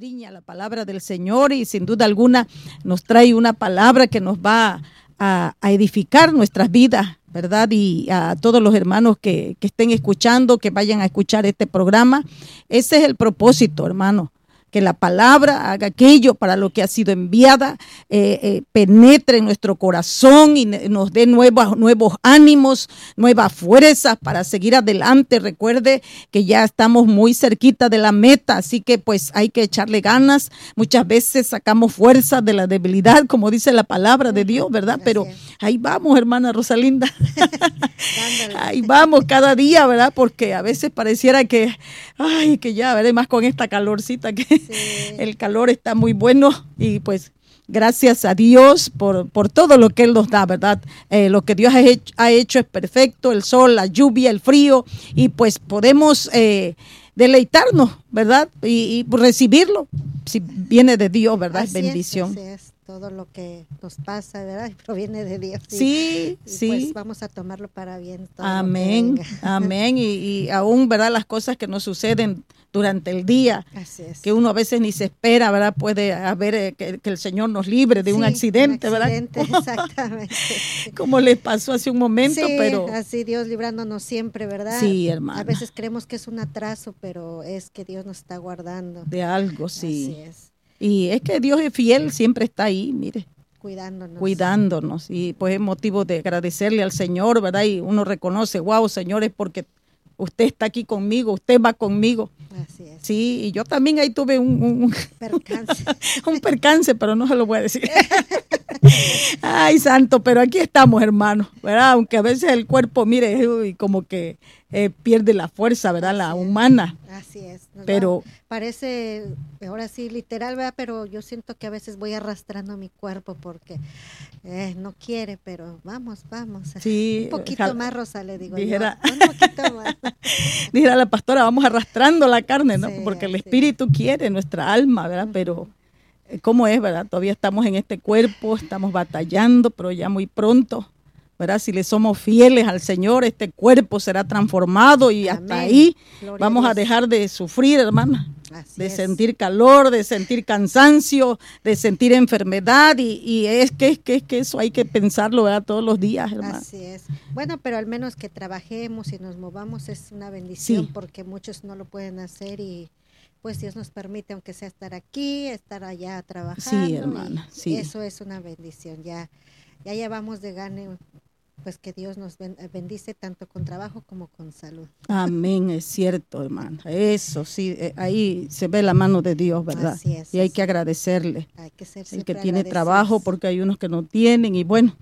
escudriña la palabra del Señor y sin duda alguna nos trae una palabra que nos va a edificar nuestras vidas, ¿verdad? Y a todos los hermanos que estén escuchando, que vayan a escuchar este programa. Ese es el propósito, hermano. Que la palabra haga aquello para lo que ha sido enviada, penetre en nuestro corazón y nos dé nuevos ánimos, nuevas fuerzas para seguir adelante. Recuerde que ya estamos muy cerquita de la meta, así que pues hay que echarle ganas. Muchas veces sacamos fuerza de la debilidad, como dice la palabra de Dios, ¿verdad? Pero ahí vamos, hermana Rosalinda. Ahí vamos cada día, ¿verdad? Porque a veces pareciera que ya, ¿verdad? Más con esta calorcita que el calor está muy bueno y pues gracias a Dios por todo lo que Él nos da, ¿verdad? Lo que Dios ha hecho es perfecto, el sol, la lluvia, el frío y pues podemos deleitarnos, ¿verdad? Y recibirlo, si viene de Dios, ¿verdad? Es bendición. Así es. Todo lo que nos pasa, ¿verdad? Proviene de Dios. Sí. Pues vamos a tomarlo para bien. Amén, amén. Y aún, ¿verdad? Las cosas que nos suceden durante el día, que uno a veces ni se espera, ¿verdad? Puede haber que el Señor nos libre de un accidente, ¿verdad? Exactamente. Como les pasó hace un momento, pero así Dios librándonos siempre, ¿verdad? Sí, hermana. A veces creemos que es un atraso, pero es que Dios nos está guardando. De algo, sí. Así es. Y es que Dios es fiel, siempre está ahí, mire. Cuidándonos. Y pues es motivo de agradecerle al Señor, ¿verdad? Y uno reconoce, wow, Señor, es porque usted está aquí conmigo, usted va conmigo. Así es. Sí, y yo también ahí tuve un percance. Un percance, pero no se lo voy a decir. Ay, santo, pero aquí estamos, hermanos, ¿verdad? Aunque a veces el cuerpo, mire, como que pierde la fuerza, ¿verdad? La humana. Así es. Pero parece, ahora sí, literal, ¿verdad? Pero yo siento que a veces voy arrastrando mi cuerpo porque no quiere, pero vamos. Sí, un poquito más, Rosa, le digo. Dijera, yo, un poquito más. Dijera la pastora, vamos arrastrando la carne, ¿no? Sí, porque el espíritu quiere, nuestra alma, ¿verdad? Pero ¿cómo es, verdad? Todavía estamos en este cuerpo, estamos batallando, pero ya muy pronto, ¿verdad? Si le somos fieles al Señor, este cuerpo será transformado y Amén. Hasta ahí vamos a dejar de sufrir, hermana. De sentir calor, de sentir cansancio, de sentir enfermedad y es que eso hay que pensarlo, ¿verdad? Todos los días, hermano. Así es. Bueno, pero al menos que trabajemos y nos movamos es una bendición porque muchos no lo pueden hacer y pues Dios nos permite, aunque sea estar aquí, estar allá trabajando. Sí, hermana, sí. Eso es una bendición. Ya llevamos de gane, pues que Dios nos bendice tanto con trabajo como con salud. Amén, es cierto, hermana. Eso sí, ahí se ve la mano de Dios, ¿verdad? Así es. Y hay que agradecerle. Hay que ser el que tiene trabajo, porque hay unos que no tienen y bueno.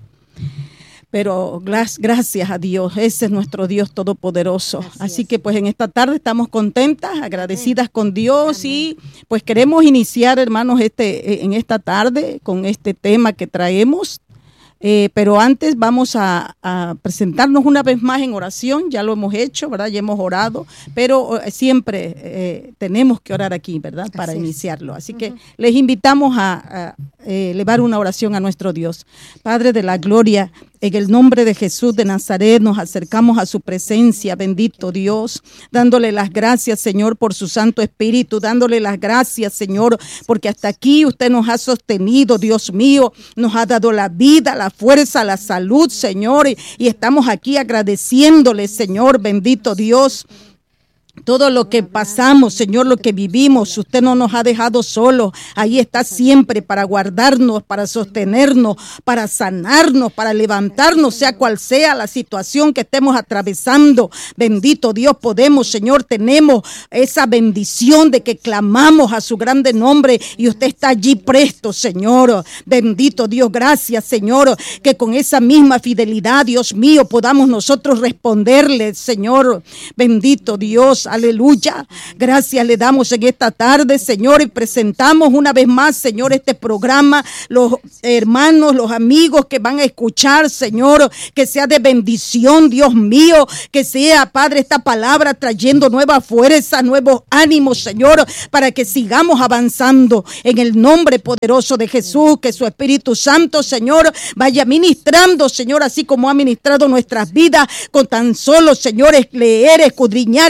Pero gracias a Dios, ese es nuestro Dios todopoderoso. Así que pues en esta tarde estamos contentas, agradecidas con Dios. Amén. Y pues queremos iniciar, hermanos, en esta tarde con este tema que traemos. Pero antes vamos a presentarnos una vez más en oración, ya lo hemos hecho, ¿verdad? Ya hemos orado, pero siempre tenemos que orar aquí, ¿verdad? Para iniciarlo. Así que les invitamos a elevar una oración a nuestro Dios. Padre de la gloria, en el nombre de Jesús de Nazaret nos acercamos a su presencia, bendito Dios, dándole las gracias, Señor, por su Santo Espíritu, dándole las gracias, Señor, porque hasta aquí usted nos ha sostenido, Dios mío, nos ha dado la vida, la fuerza, la salud, Señor, y estamos aquí agradeciéndole, Señor, bendito Dios. Todo lo que pasamos, Señor, lo que vivimos, usted no nos ha dejado solos. Ahí está siempre para guardarnos, para sostenernos, para sanarnos, para levantarnos, sea cual sea la situación que estemos atravesando. Bendito Dios, tenemos esa bendición de que clamamos a su grande nombre y usted está allí presto, Señor. Bendito Dios, gracias, Señor, que con esa misma fidelidad, Dios mío, podamos nosotros responderle, Señor. Bendito Dios. Aleluya. Gracias le damos en esta tarde, Señor, y presentamos una vez más, Señor, este programa, los hermanos, los amigos que van a escuchar, Señor, que sea de bendición, Dios mío, que sea, Padre, esta palabra trayendo nueva fuerza, nuevos ánimos, Señor, para que sigamos avanzando en el nombre poderoso de Jesús, que su Espíritu Santo, Señor, vaya ministrando, Señor, así como ha ministrado nuestras vidas, con tan solo, Señor, leer, escudriñar esta palabra,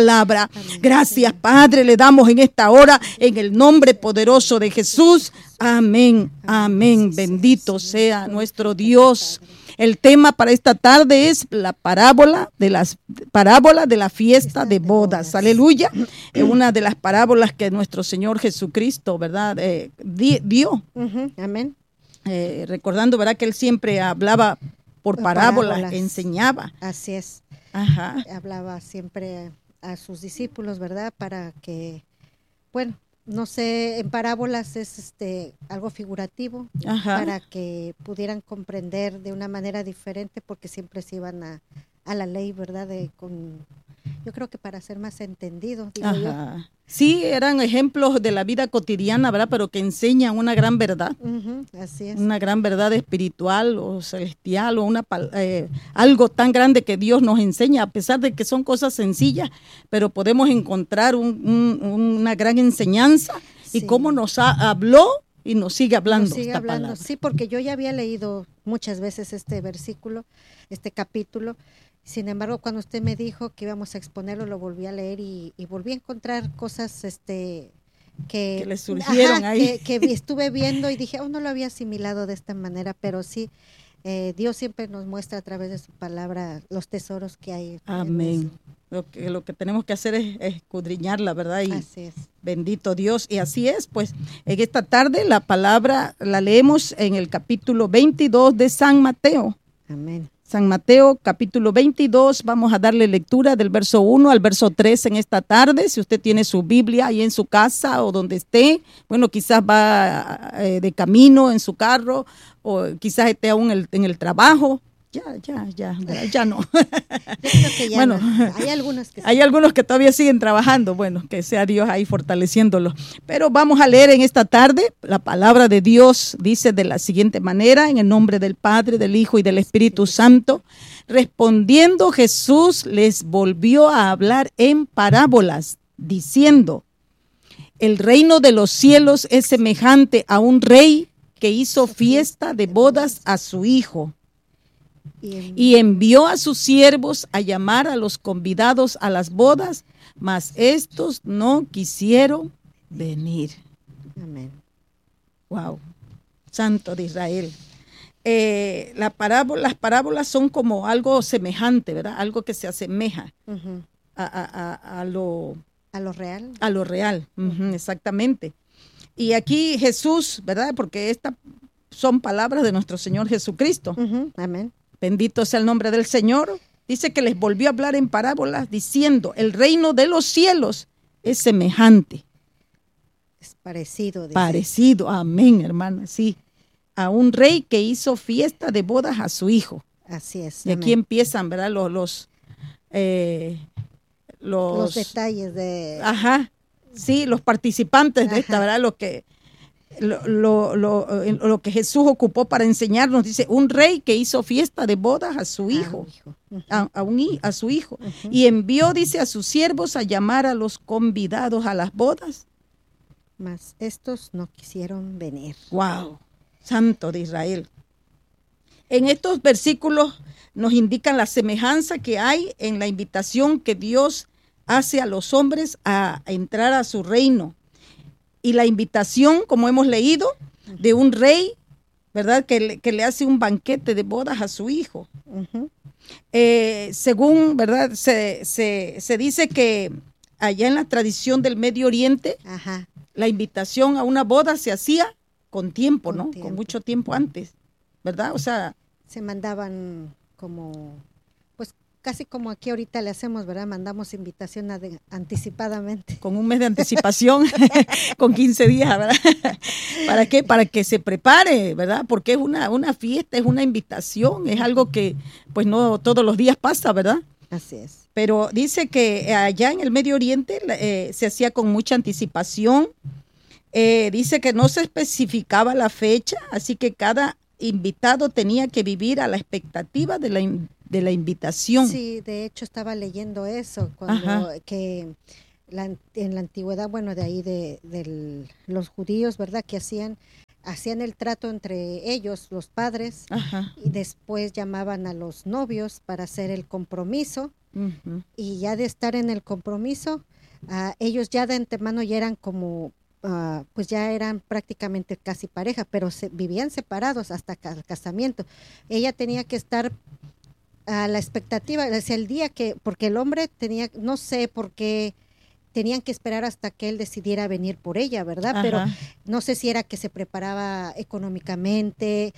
palabra. Gracias, Padre, le damos en esta hora en el nombre poderoso de Jesús. Amén, amén. Bendito sea nuestro Dios. El tema para esta tarde es la parábola de la fiesta de bodas. Aleluya. Es una de las parábolas que nuestro Señor Jesucristo, ¿verdad? Dio. Amén. Recordando, ¿verdad? Que Él siempre hablaba por parábolas, enseñaba. Así es. Ajá. Hablaba siempre a sus discípulos, ¿verdad? Para que, bueno, no sé, en parábolas es algo figurativo. Ajá. Para que pudieran comprender de una manera diferente, porque siempre se iban a la ley, ¿verdad? Yo creo que para ser más entendido, digo yo. Sí, eran ejemplos de la vida cotidiana, ¿verdad? Pero que enseñan una gran verdad. Así es. Una gran verdad espiritual o celestial o algo tan grande que Dios nos enseña, a pesar de que son cosas sencillas, pero podemos encontrar una gran enseñanza. Sí. Y cómo nos habló y nos sigue hablando. Nos sigue hablando, sí, porque yo ya había leído muchas veces este versículo, este capítulo. Sin embargo, cuando usted me dijo que íbamos a exponerlo, lo volví a leer y volví a encontrar cosas que le surgieron ahí. Que estuve viendo y dije, no lo había asimilado de esta manera, pero sí, Dios siempre nos muestra a través de su palabra los tesoros que hay. Amén. Lo que tenemos que hacer es escudriñarla, ¿verdad? Y así es. Bendito Dios. Y así es, pues, en esta tarde la palabra la leemos en el capítulo 22 de San Mateo. Amén. San Mateo, capítulo 22, vamos a darle lectura del verso 1 al verso 3 en esta tarde. Si usted tiene su Biblia ahí en su casa o donde esté, bueno, quizás va de camino en su carro o quizás esté aún en el trabajo. Ya no. Yo creo que ya bueno, no. Hay algunos que todavía siguen trabajando, bueno, que sea Dios ahí fortaleciéndolos. Pero vamos a leer en esta tarde, la palabra de Dios dice de la siguiente manera, en el nombre del Padre, del Hijo y del Espíritu Santo. Respondiendo Jesús les volvió a hablar en parábolas, diciendo, el reino de los cielos es semejante a un rey que hizo fiesta de bodas a su hijo. Y envió a sus siervos a llamar a los convidados a las bodas, mas estos no quisieron venir. Amén. Wow, Santo de Israel. Las parábolas son como algo semejante, ¿verdad? Algo que se asemeja a lo real. A lo real, exactamente. Y aquí Jesús, ¿verdad? Porque estas son palabras de nuestro Señor Jesucristo. Amén. Bendito sea el nombre del Señor. Dice que les volvió a hablar en parábolas diciendo, el reino de los cielos es semejante. Es parecido. Dice. Parecido, amén, hermano, sí. A un rey que hizo fiesta de bodas a su hijo. Así es. Y aquí empiezan, ¿verdad? Los detalles de... Ajá, sí, los participantes de esta, ¿verdad? Lo que Jesús ocupó para enseñarnos, dice, un rey que hizo fiesta de bodas a su hijo, a su hijo, y envió, dice, a sus siervos a llamar a los convidados a las bodas. Mas estos no quisieron venir. Wow, Santo de Israel. En estos versículos nos indican la semejanza que hay en la invitación que Dios hace a los hombres a entrar a su reino. Y la invitación, como hemos leído, de un rey, ¿verdad? Que le hace un banquete de bodas a su hijo. Según, ¿verdad? Se dice que allá en la tradición del Medio Oriente, la invitación a una boda se hacía con tiempo, ¿no? Con mucho tiempo antes, ¿verdad? O sea, se mandaban como... Casi como aquí ahorita le hacemos, ¿verdad? Mandamos invitación anticipadamente. Con un mes de anticipación, con 15 días, ¿verdad? ¿Para qué? Para que se prepare, ¿verdad? Porque es una fiesta, es una invitación, es algo que pues no todos los días pasa, ¿verdad? Así es. Pero dice que allá en el Medio Oriente se hacía con mucha anticipación. Dice que no se especificaba la fecha, así que cada invitado tenía que vivir a la expectativa de la invitación. Sí, de hecho estaba leyendo eso, cuando que en la antigüedad, bueno, de ahí de los judíos, ¿verdad? Que hacían el trato entre ellos, los padres, y después llamaban a los novios para hacer el compromiso, y ya de estar en el compromiso, ellos ya de antemano ya eran como, pues ya eran prácticamente casi pareja, pero vivían separados hasta el casamiento. Ella tenía que estar a la expectativa, es el día que, porque el hombre tenía, no sé por qué, tenían que esperar hasta que él decidiera venir por ella, ¿verdad? Ajá. Pero no sé si era que se preparaba económicamente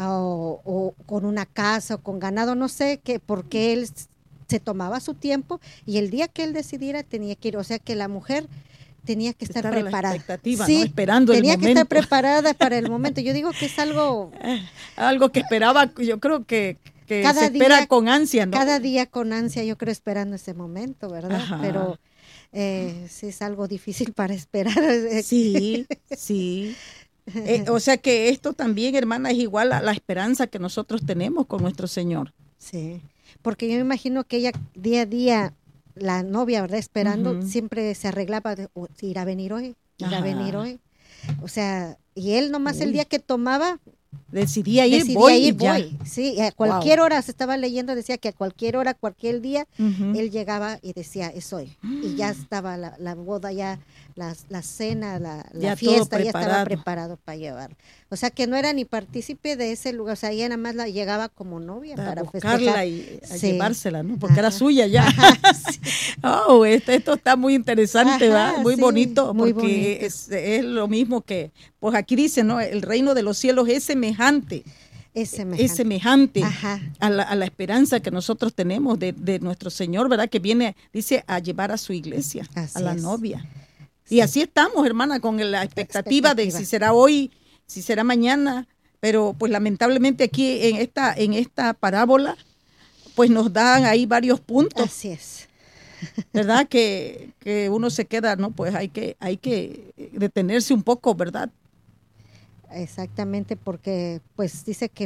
o con una casa o con ganado, no sé, porque él se tomaba su tiempo y el día que él decidiera tenía que ir, o sea que la mujer tenía que estar preparada. La expectativa, sí, ¿no? Esperando el momento. Tenía que estar preparada para el momento. Yo digo que es algo que esperaba, yo creo que cada se espera día, con ansia, ¿no? Cada día con ansia, yo creo, esperando ese momento, ¿verdad? Ajá. Pero sí es algo difícil para esperar. Sí, sí. O sea que esto también, hermana, es igual a la esperanza que nosotros tenemos con nuestro Señor. Sí, porque yo me imagino que ella día a día, la novia, ¿verdad? Esperando, siempre se arreglaba, irá a venir hoy, irá a venir hoy. O sea, y él nomás el día que tomaba, decidía ir, voy. Sí, a cualquier hora, se estaba leyendo, decía que a cualquier hora, cualquier día, él llegaba y decía, es hoy. Y ya estaba la boda, ya la cena, la fiesta, ya estaba preparado para llevar. O sea, que no era ni partícipe de ese lugar, o sea, ella nada más la llegaba como novia para buscarla y a llevársela, ¿no? Porque era suya ya. Sí. Oh, esto está muy interesante, ¿va? Muy bonito, muy porque bonito. Es lo mismo que, pues aquí dice, ¿no? El reino de los cielos es semejante. Es semejante a la esperanza que nosotros tenemos de nuestro Señor, ¿verdad? Que viene, dice, a llevar a su iglesia, a la novia. Sí. Y así estamos, hermana, con la expectativa de si será hoy, si será mañana, pero pues lamentablemente aquí en esta parábola, pues nos dan ahí varios puntos. Así es. ¿Verdad? que uno se queda, ¿no? Pues hay que detenerse un poco, ¿verdad? Exactamente, porque pues dice que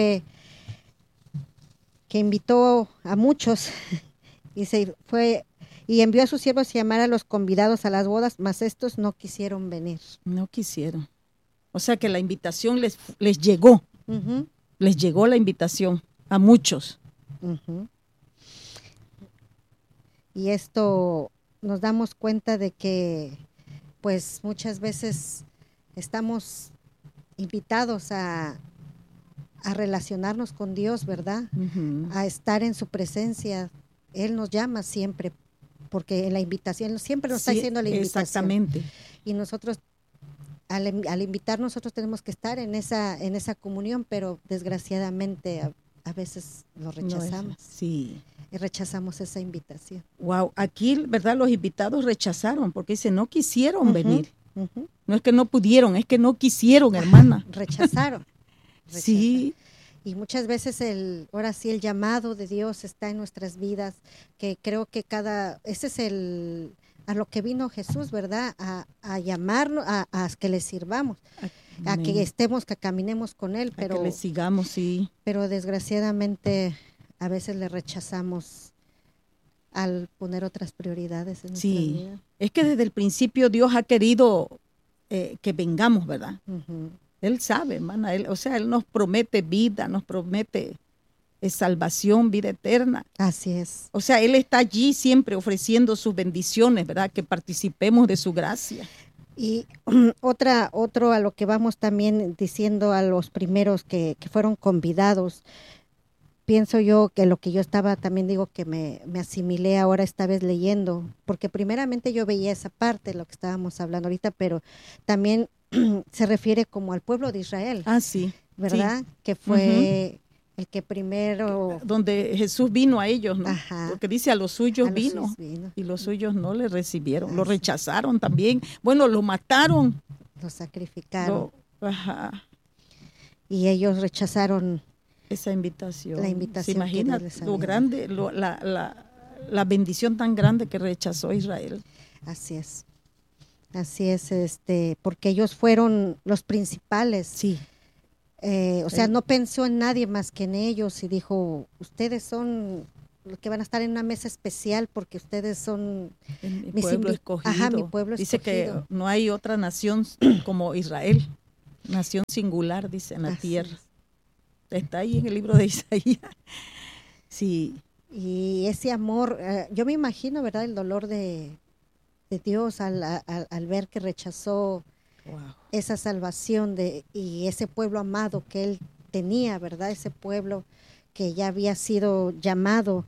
invitó a muchos y envió a sus siervos a llamar a los convidados a las bodas, mas estos no quisieron venir. No quisieron. O sea que la invitación les llegó. Les llegó la invitación a muchos. Y esto nos damos cuenta de que pues muchas veces estamos invitados a relacionarnos con Dios, ¿verdad? A estar en su presencia. Él nos llama siempre, porque en la invitación, siempre nos está diciendo la invitación. Exactamente. Y nosotros, al invitar, nosotros tenemos que estar en esa comunión, pero desgraciadamente a veces lo rechazamos. Sí. Y rechazamos esa invitación. Wow, aquí, ¿verdad? Los invitados rechazaron, porque dice, no quisieron venir. No es que no pudieron, es que no quisieron, hermana. Rechazaron. Sí. Y muchas veces ahora sí el llamado de Dios está en nuestras vidas, que creo que ese es a lo que vino Jesús, ¿verdad? A llamarnos, a que le sirvamos, a que estemos, que caminemos con Él, pero que le sigamos, sí. Pero desgraciadamente a veces le rechazamos al poner otras prioridades en nuestra vida. Es que desde el principio Dios ha querido que vengamos, ¿verdad? Él sabe, hermana, Él nos promete vida, nos promete salvación, vida eterna. Así es. O sea, Él está allí siempre ofreciendo sus bendiciones, ¿verdad? Que participemos de su gracia. Y otro a lo que vamos también diciendo a los primeros que fueron convidados, pienso yo que lo que yo estaba, también digo que me asimilé ahora esta vez leyendo, porque primeramente yo veía esa parte de lo que estábamos hablando ahorita, pero también se refiere como al pueblo de Israel. Ah, sí. ¿Verdad? Sí. Que fue el que primero... Donde Jesús vino a ellos, ¿no? Porque dice a los suyos vino y los suyos no le recibieron, lo rechazaron también. Bueno, lo mataron. Lo sacrificaron. Y ellos rechazaron esa invitación. La invitación. ¿Se imagina lo grande, la bendición tan grande que rechazó Israel? Así es. Así es, porque ellos fueron los principales. Sí. O sea, no pensó en nadie más que en ellos y dijo, ustedes son los que van a estar en una mesa especial porque ustedes son mi pueblo escogido. Mi pueblo dice escogido. Que no hay otra nación como Israel, nación singular, dice, en la tierra. Está ahí en el libro de Isaías. Sí. Y ese amor, yo me imagino, ¿verdad? El dolor de Dios al ver que rechazó esa salvación y ese pueblo amado que él tenía, ¿verdad? Ese pueblo que ya había sido llamado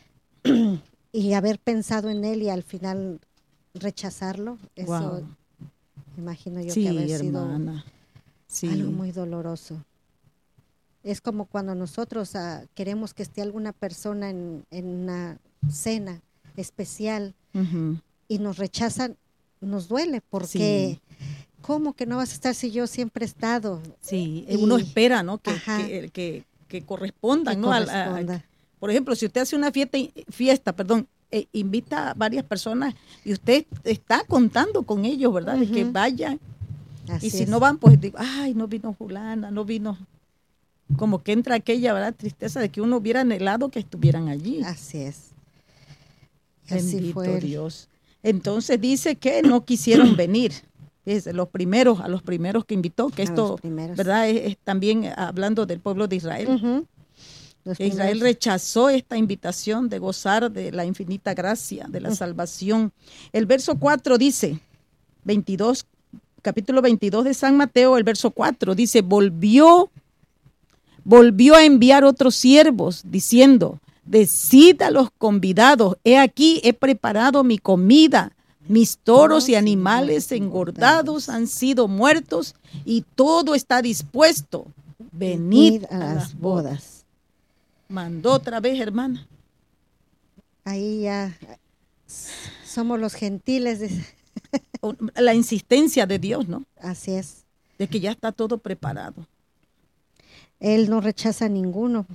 y haber pensado en él y al final rechazarlo, eso imagino yo que haber sido algo muy doloroso. Es como cuando nosotros queremos que esté alguna persona en una cena especial y nos rechazan, nos duele porque ¿cómo que no vas a estar si yo siempre he estado? Sí, uno espera, ¿no? Que correspondan, ¿no? Por ejemplo, si usted hace una fiesta, invita a varias personas y usted está contando con ellos, ¿verdad? De que vayan. Así y si no van, pues digo, ay, no vino fulana, no vino. Como que entra aquella, ¿verdad? Tristeza de que uno hubiera anhelado que estuvieran allí. Así es. Bendito fue Dios. Entonces dice que no quisieron venir. Fíjese, a los primeros que invitó, que esto, ¿verdad? Es también hablando del pueblo de Israel. Israel rechazó esta invitación de gozar de la infinita gracia, de la salvación. El verso 4 dice, capítulo 22 de San Mateo, el verso 4 dice, volvió a enviar otros siervos, diciendo, decid a los convidados, he aquí, he preparado mi comida, mis toros y animales engordados han sido muertos y todo está dispuesto. Venid a las bodas. Mandó otra vez, hermana. Ahí ya somos los gentiles. La insistencia de Dios, ¿no? Así es. De que ya está todo preparado. Él no rechaza a ninguno,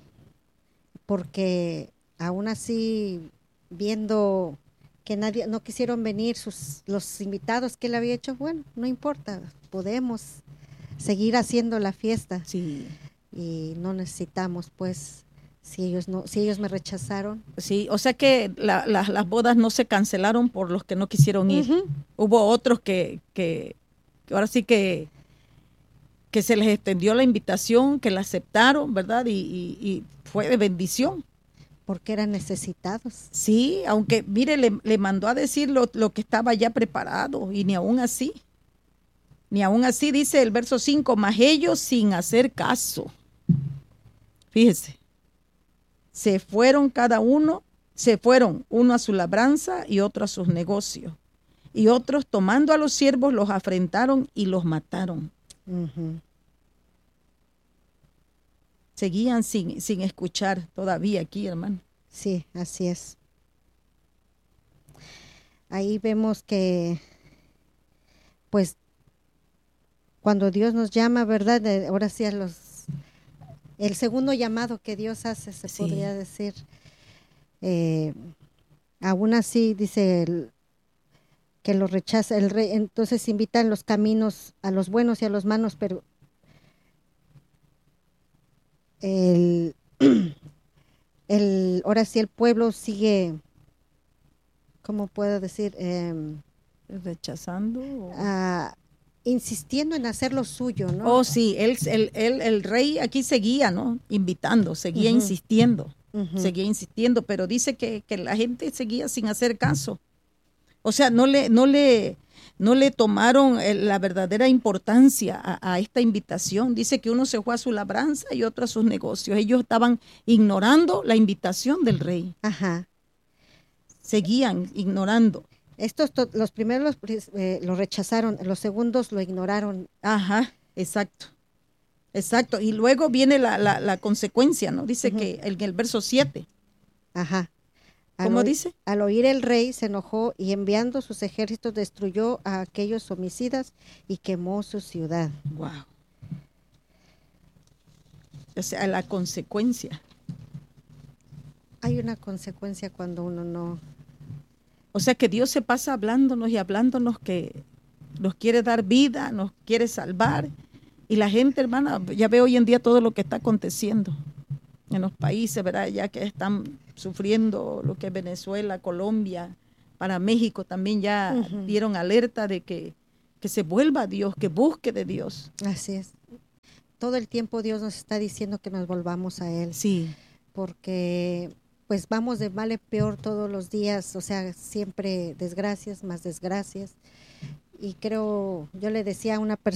porque aún así, viendo que no quisieron venir los invitados que él había hecho, bueno, no importa, podemos seguir haciendo la fiesta. Sí. Y no necesitamos, pues, si ellos me rechazaron. Sí, o sea que las bodas no se cancelaron por los que no quisieron ir. Hubo otros que ahora sí que se les extendió la invitación, que la aceptaron, ¿verdad? Y fue de bendición. Porque eran necesitados. Sí, aunque, mire, le mandó a decir lo que estaba ya preparado, y ni aún así dice el verso 5, mas ellos sin hacer caso. Fíjese, se fueron uno a su labranza y otro a sus negocios. Y otros, tomando a los siervos, los afrentaron y los mataron. Seguían sin escuchar todavía aquí, hermano. Sí, así es. Ahí vemos que, pues, cuando Dios nos llama, ¿verdad? Ahora sí el segundo llamado que Dios hace, se podría decir. Aún así, dice que lo rechaza el rey, entonces invitan los caminos a los buenos y a los malos, pero ahora sí el pueblo sigue, ¿cómo puedo decir? Rechazando. Insistiendo en hacer lo suyo, ¿no? Oh, sí, el rey aquí seguía, ¿no? Invitando, seguía insistiendo, pero dice que la gente seguía sin hacer caso. O sea, no le tomaron la verdadera importancia a esta invitación. Dice que uno se fue a su labranza y otro a sus negocios. Ellos estaban ignorando la invitación del rey. Ajá. Seguían ignorando. Los primeros lo rechazaron, los segundos lo ignoraron. Ajá, exacto. Y luego viene la consecuencia, ¿no? Dice que el verso 7. Ajá. ¿Cómo dice? Al oír el rey se enojó y enviando sus ejércitos destruyó a aquellos homicidas y quemó su ciudad. Wow. O sea, la consecuencia. Hay una consecuencia cuando uno no. O sea que Dios se pasa hablándonos y hablándonos que nos quiere dar vida, nos quiere salvar. Y la gente, hermana, ya ve hoy en día todo lo que está aconteciendo en los países, ¿verdad? Ya que están sufriendo lo que es Venezuela, Colombia, para México también ya dieron alerta de que se vuelva a Dios, que busque de Dios. Así es. Todo el tiempo Dios nos está diciendo que nos volvamos a Él. Sí. Porque pues vamos de mal en peor todos los días, o sea, siempre desgracias, más desgracias. Y creo, yo le decía a una persona,